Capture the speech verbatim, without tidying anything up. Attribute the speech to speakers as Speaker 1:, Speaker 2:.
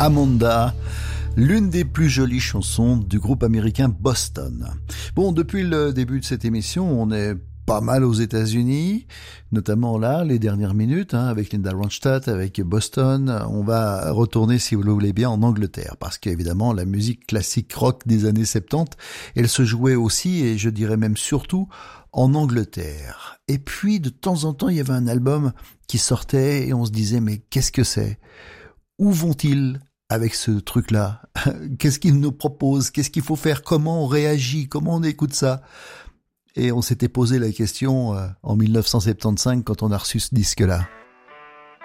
Speaker 1: Amanda, l'une des plus jolies chansons du groupe américain Boston. Bon, depuis le début de cette émission, on est pas mal aux États-Unis, notamment là, les dernières minutes, hein, avec Linda Ronstadt, avec Boston. On va retourner, si vous le voulez bien, en Angleterre, parce qu'évidemment, la musique classique rock des années soixante-dix, elle se jouait aussi, et je dirais même surtout, en Angleterre. Et puis, de temps en temps, il y avait un album qui sortait, et on se disait, mais qu'est-ce que c'est ? Où vont-ils avec ce truc-là? Qu'est-ce qu'ils nous proposent? Qu'est-ce qu'il faut faire? Comment on réagit? Comment on écoute ça? Et on s'était posé la question euh, en mille neuf cent soixante-quinze quand on a reçu ce disque-là.